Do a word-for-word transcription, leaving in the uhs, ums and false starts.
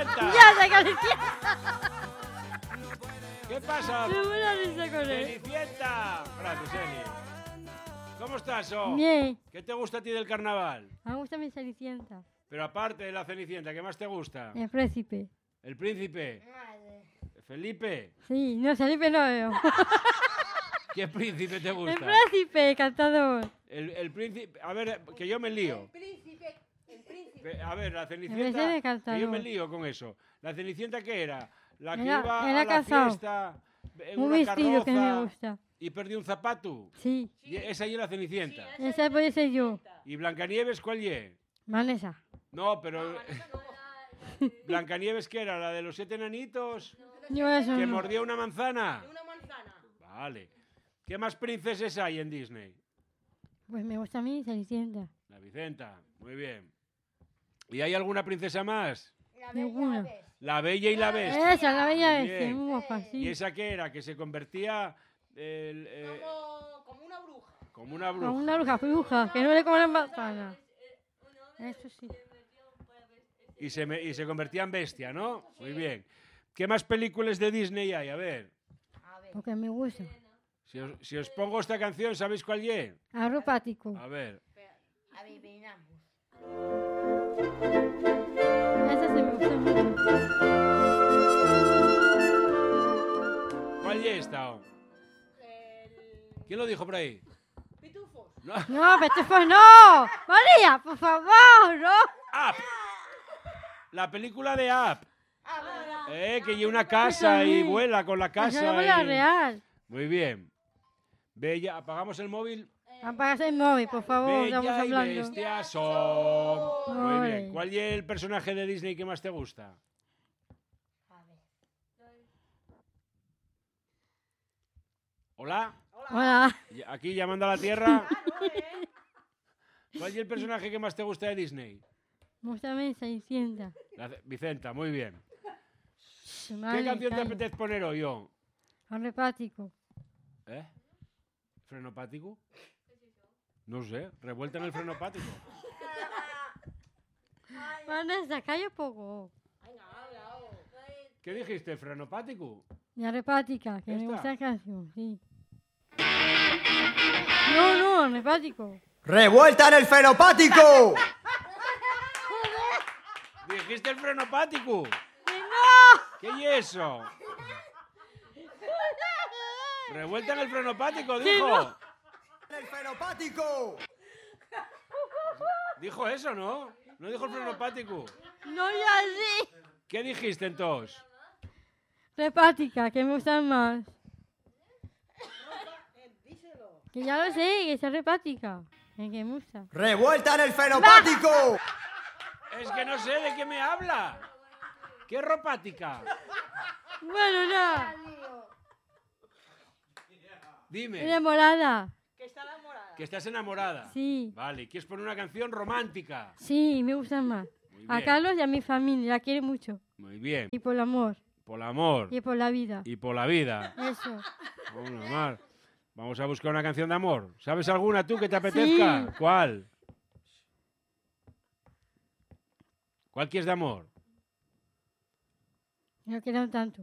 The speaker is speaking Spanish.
Cenicienta! ¡Ya, la Cenicienta! ¿Qué pasa? Me voy a risa con él. ¡Cenicienta! Gracias, Eli. ¿Cómo estás, oh? Bien. ¿Qué te gusta a ti del carnaval? Me gusta mi Cenicienta. Pero aparte de la Cenicienta, ¿qué más te gusta? El príncipe. ¿El príncipe? ¿Felipe? Sí, no, Felipe no veo. ¿Qué príncipe te El gusta? príncipe, el cantador. El, el príncipe... A ver, que yo me lío. El príncipe, el príncipe. A ver, la El príncipe Cenicienta... cantador. Que yo me lío con eso. ¿La Cenicienta qué era? La que Era- iba era a la casado. fiesta en Un una vestido que me carroza gusta. y perdió un zapato. Sí, Y esa y la Cenicienta. esa puede ser yo. ¿Y Blancanieves cuál ye? Vanessa. No, pero... ¿Blancanieves qué era? ¿La de los siete enanitos? Yo eso ¿Que no. mordía una manzana? Una manzana. Vale. ¿Qué más princesas hay en Disney? Pues me gusta a mí Cenicienta. La Vicenta. Muy bien. ¿Y hay alguna princesa más? La Ninguna. bella ves. La Bella y la Bestia. Esa, la bella Muy este, bien. muy guapa, ¿Y sí. esa qué era? Que se convertía el, eh, Como, como una bruja. como una bruja. Como una bruja, bruja, que no le coman manzana. Eso sí. Y se, me- y se convertía en bestia, ¿no? Muy bien. ¿Qué más películas de Disney hay? A ver. A ver. Porque me gusta. Si os, si os pongo esta canción, ¿sabéis cuál es? Arropático. A ver. espera, Adivinamos. Esa se me gusta mucho. ¿Cuál es esta? oh? El... ¿Quién lo dijo por ahí? Pitufos. No. No, Petufos, no. María, por favor, no. Up. La película de Up. Ah, bueno. Eh, que lleva una casa y vuela con la Esa casa. no es la y- real. Muy bien. Bella, apagamos el móvil. Apagas el móvil, por favor, estamos Bella y hablando. bestia son. Muy Ole. bien. ¿Cuál es el personaje de Disney que más te gusta? A ver. ¿Hola? Hola. Y- Aquí llamando a la tierra. Claro, ¿eh? ¿Cuál es el personaje que más te gusta de Disney? Me gusta a mí Cenicienta. La Ce- Vicenta, muy bien. Su ¿Qué madre, canción te calla. apetece poner hoy, yo? Arropático. ¿Eh? ¿Frenopático? No sé, revuelta en el frenopático. Vanessa, calla un poco. Venga, habla. oh. ¿Qué dijiste, frenopático? Y arropática, que me ¿Esta? gusta la canción, sí. No, no, arropático. ¡Revuelta en el fenopático! ¿Dijiste el frenopático? ¡Que no! ¿Qué es eso? Revuelta en el frenopático, Que dijo. no. ¡En el fenopático! Dijo eso, ¿no? No dijo el frenopático. No, ya sí. ¿Qué dijiste entonces? Repática, que me gustan más. Eh, díselo. Que ya lo sé, que es repática. Es que me gusta. ¡Revuelta en el fenopático! Es que no sé de qué me habla. ¿Qué ropática? Bueno, nada. Lío. Dime, Enamorada. Que está enamorada. que estás enamorada. Sí. Vale, quieres poner una canción romántica. Sí, me gustan más. Muy A bien. Carlos y a mi familia, la quiero mucho. Muy bien. Y por el amor. Por el amor Y por la vida. y por la vida. Eso. Bueno, Mar, vamos a buscar una canción de amor. ¿Sabes alguna tú que te apetezca? Sí. ¿Cuál? ¿Cuál quieres de amor? No quiero tanto.